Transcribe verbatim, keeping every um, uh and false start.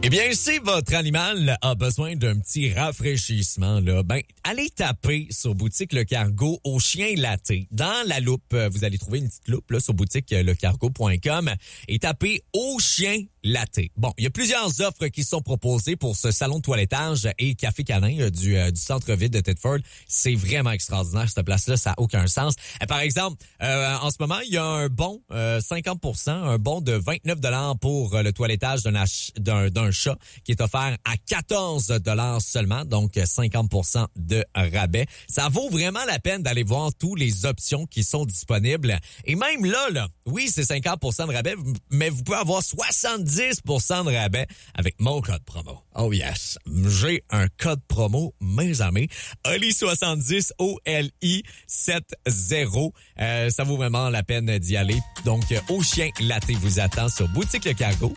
Eh bien, si votre animal a besoin d'un petit rafraîchissement, là, ben, allez taper sur Boutique Le Cargo au chien latte. Dans la loupe, vous allez trouver une petite loupe là, sur boutique le cargo point com et tapez au chien latte. Bon, il y a plusieurs offres qui sont proposées pour ce salon de toilettage et café canin du, euh, du centre-ville de Thetford. C'est vraiment extraordinaire, cette place-là, ça n'a aucun sens. Et par exemple, euh, en ce moment, il y a un bon euh, cinquante pour cent, un bon de vingt-neuf dollars pour euh, le toilettage d'un, ach- d'un, d'un chat qui est offert à quatorze dollars seulement, donc cinquante pour cent de rabais. Ça vaut vraiment la peine d'aller voir toutes les options qui sont disponibles. Et même là, là, oui, c'est cinquante pour cent de rabais, mais vous pouvez avoir soixante-dix pour cent de rabais avec mon code promo. Oh yes, j'ai un code promo, mes amis. O L I soixante-dix, O L I soixante-dix. Euh, ça vaut vraiment la peine d'y aller. Donc, au chien latte vous attend sur boutique le cargo